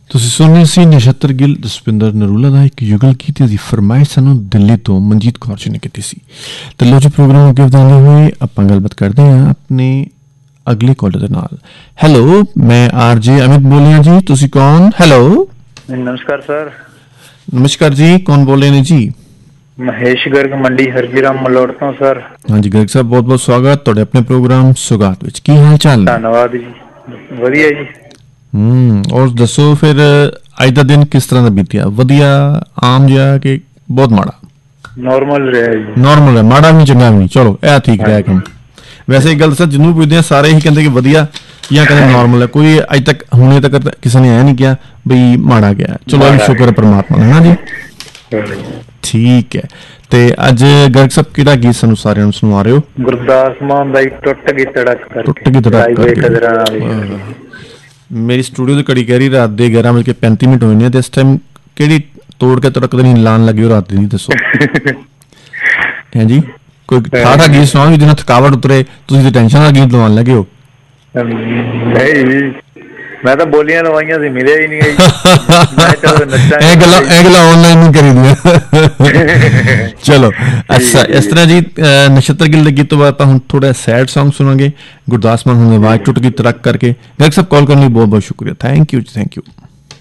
ਤੁਸੀਂ ਸੁਣਨੇ ਸੀ ਨਛੱਤਰ ਗਿੱਲ ਜਸਵਿੰਦਰ ਨਰੂਲਾ ਦਾ ਇੱਕ ਯੁਗਲ ਗੀਤ ਦੀ ਫਰਮਾਇਸ਼ ਸਾਨੂੰ ਦਿੱਲੀ ਤੋਂ ਮਨਜੀਤ ਕੌਰ ਜੀ ਨੇ ਕੀਤੀ ਸੀ। ਤੇ ਲੋ ਜੀ ਪ੍ਰੋਗਰਾਮ ਅੱਗੇ ਵਧਾਉਂਦੇ ਹੋਏ ਆਪਾਂ ਗੱਲਬਾਤ ਕਰਦੇ ਹਾਂ ਆਪਣੇ ਅਗਲੇ ਕਾਲਰ ਦੇ ਨਾਲ। ਹੈਲੋ, ਮੈਂ ਆਰਜੇ ਅਮਿਤ ਬੋਲ ਰਿਹਾ ਜੀ, ਤੁਸੀਂ ਕੌਣ? ਹੈਲੋ, नमस्कार सर। नमस्कार जी, कौन बोल रहे हैं जी? महेश गर्ग मंडी हरजीराम मलोड़ तो सर। हाँ जी गर्ग साहब, बहुत बहुत स्वागत ਤੁਹਾਡੇ ਆਪਣੇ ਪ੍ਰੋਗਰਾਮ ਸੁਗਾਤ ਵਿੱਚ। ਕੀ ਹਾਲ ਚਾਲ ਨੇ? ਧੰਨਵਾਦ ਜੀ, ਵਧੀਆ ਜੀ। ਔਰ ਦੱਸੋ ਫਿਰ ਅੱਜ ਦਾ ਦਿਨ ਕਿਸ ਤਰ੍ਹਾਂ ਦਾ ਬੀਤਿਆ? ਵਧੀਆ, ਆਮ ਜਿਹਾ ਕਿ ਬਹੁਤ ਮਾੜਾ? ਨਾਰਮਲ ਰਿਹਾ ਜੀ। ਨਾਰਮਲ ਹੈ, ਮਾੜਾ ਵੀ ਨਹੀਂ ਚੰਗਾ ਵੀ ਨਹੀਂ, ਚਲੋ ਇਹ ਠੀਕ ਰਿਹਾ ਕੰਮ। ਵੈਸੇ ਇੱਕ ਗੱਲ ਸਰ, ਜਿਹਨੂੰ ਪੁੱਛਦੇ ਆ ਸਾਰੇ ਹੀ ਕਹਿੰਦੇ ਕਿ ਵਧੀਆ ਜਾਂ ਕਹਿੰਦੇ ਨਾਰਮਲ ਹੈ। ਕੋਈ ਅੱਜ ਤੱਕ ਹੁਣੇ ਤੱਕ ਕਿਸੇ ਨੇ ਇਹ ਨਹੀਂ ਕਿਹਾ ਬਈ ਮਾੜਾ ਗਿਆ। ਚਲੋ ਇਹ ਸ਼ੁਕਰ ਪ੍ਰਮਾਤਮਾ ਦਾ, ਹੈ ਜੀ। ਠੀਕ ਹੈ। ਤੇ ਅੱਜ ਗਰਗ ਸਾਹਿਬ ਕਿਹੜਾ ਗੀਤ ਸਾਨੂੰ ਸਾਰਿਆਂ ਨੂੰ ਸੁਣਾ ਰਹੇ ਹੋ? ਗੁਰਦਾਸ ਮਾਨ ਦਾ ਟੁੱਟ ਗਈ ਧੜਕ ਕਰਕੇ। ਟੁੱਟ ਗਈ ਧੜਕ। ਮੇਰੀ ਸਟੂਡੀਓ ਦੀ ਘੜੀ ਕਹਿ ਰਹੀ ਰਾਤ ਦੇ 11:35 ਹੋਏ ਨੇ ਤੇ ਇਸ ਟਾਈਮ ਕਿਹੜੀ ਤੋੜ ਕੇ ਧੜਕ ਨਹੀਂ ਲਾਣ ਲੱਗੇ ਹੋ ਰਾਤ ਦੀ? ਦੱਸੋ ਹੈ ਜੀ। ਕੋਈ ਠਾਠਾ ਗੀਤ ਸੁਣਾਓ ਜਿਹਦੇ ਨਾਲ ਥਕਾਵਟ ਉਤਰੇ, ਤੁਸੀਂ ਤੇ ਟੈਨਸ਼ਨ ਦਾ ਗੀਤ ਲਵਾਉਣ ਲੱਗੇ ਹੋ। ਨਹੀਂ ਜੀ, ਮੈਂ ਤਾਂ ਬੋਲੀਆਂ ਲਵਾਈਆਂ ਸੀ, ਮਿਲਿਆ ਹੀ ਨਹੀਂ। ਇਹ ਗੱਲਾਂ ਆਨਲਾਈਨ ਨਹੀਂ ਕਰੀਦੀਆਂ। ਚਲੋ ਅੱਛਾ, ਇਸ ਤਰ੍ਹਾਂ ਜੀ ਨਛੱਤਰ ਗਿੱਲ ਦੇ ਗੀਤ ਤੋਂ ਬਾਅਦ ਆਪਾਂ ਹੁਣ ਥੋੜਾ ਸੈਡ ਸੌਂਗ ਸੁਣਾਂਗੇ। ਗੁਰਦਾਸ ਮਾਨ ਦੀ ਆਵਾਜ਼ ਟੁੱਟ ਗਈ ਧੜਕ ਕਰਕੇ। ਗਰਗ ਸਾਹਿਬ ਕਾਲ ਕਰਨ ਲਈ ਬਹੁਤ ਬਹੁਤ ਸ਼ੁਕਰੀਆ, ਥੈਂਕ ਯੂ ਜੀ, ਥੈਂਕ ਯੂ।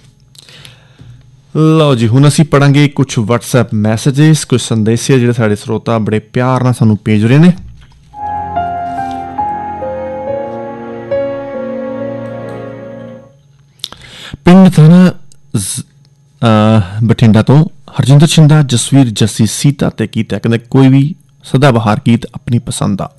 ਲਓ ਜੀ, ਹੁਣ ਅਸੀਂ ਪੜਾਂਗੇ ਕੁਛ WhatsApp ਮੈਸੇजेस, ਕੁਛ ਸੰਦੇਸ਼ ਜਿਹੜੇ ਸਾਡੇ ਸਰੋਤਾ ਬੜੇ ਪਿਆਰ ਨਾਲ ਸਾਨੂੰ ਭੇਜ ਰਹੇ ਨੇ। ਪਿੰਡ ਥਾਣਾ ਬਠਿੰਡਾ ਤੋਂ ਹਰਜਿੰਦਰ ਛਿੰਦਾ, ਜਸਵੀਰ, ਜੱਸੀ, ਸੀਤਾ ਤੇ ਕੀਤਾ ਕਹਿੰਦੇ ਕੋਈ ਵੀ ਸਦਾ ਬਹਾਰ ਗੀਤ ਆਪਣੀ ਪਸੰਦ ਦਾ।